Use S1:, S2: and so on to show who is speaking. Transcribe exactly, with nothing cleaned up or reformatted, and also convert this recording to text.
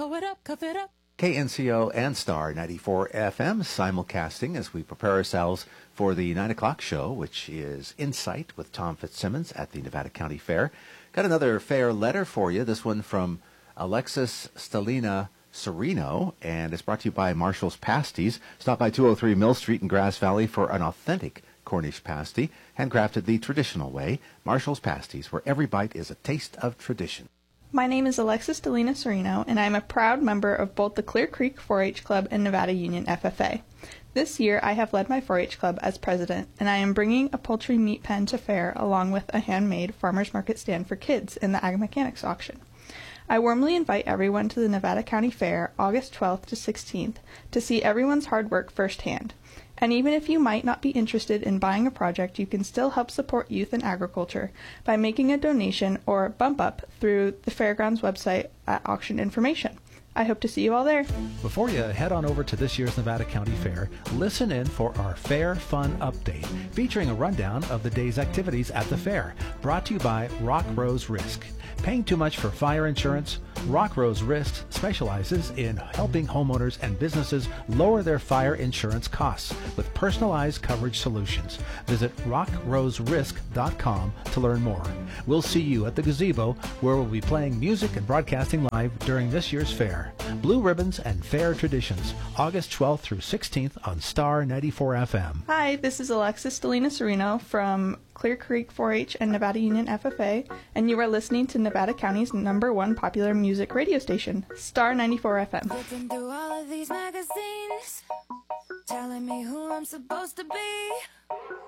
S1: Blow it up, cuff it up.
S2: K N C O and Star ninety-four F M simulcasting as we prepare ourselves for the nine o'clock show, which is Insight with Tom Fitzsimmons at the Nevada County Fair. Got another fair letter for you, this one from Alexis Stelina Serino, and it's brought to you by Marshall's Pasties. Stop by two oh three Mill Street in Grass Valley for an authentic Cornish pasty, handcrafted the traditional way. Marshall's Pasties, where every bite is a taste of tradition.
S3: My name is Alexis Delina Serino, and I am a proud member of both the Clear Creek four H Club and Nevada Union F F A. This year, I have led my four H club as president, and I am bringing a poultry meat pen to fair along with a handmade farmers market stand for kids in the Ag Mechanics auction. I warmly invite everyone to the Nevada County Fair August twelfth to sixteenth to see everyone's hard work firsthand. And even if you might not be interested in buying a project, you can still help support youth in agriculture by making a donation or bump up through the fairgrounds website at auction information. I hope to see you all there.
S4: Before you head on over to this year's Nevada County Fair, listen in for our Fair Fun Update, featuring a rundown of the day's activities at the fair, brought to you by Rock Rose Risk. Paying too much for fire insurance? Rock Rose Risk specializes in helping homeowners and businesses lower their fire insurance costs with personalized coverage solutions. Visit rock rose risk dot com to learn more. We'll see you at the gazebo, where we'll be playing music and broadcasting live during this year's fair. Blue Ribbons and Fair Traditions, August twelfth through sixteenth on Star ninety-four F M.
S3: Hi, this is Alexis Delina Serino from Clear Creek four H and Nevada Union F F A, and you are listening to Nevada County's number one popular music radio station, Star ninety-four F M.
S1: Flipping through all of these magazines, telling me who I'm supposed to be.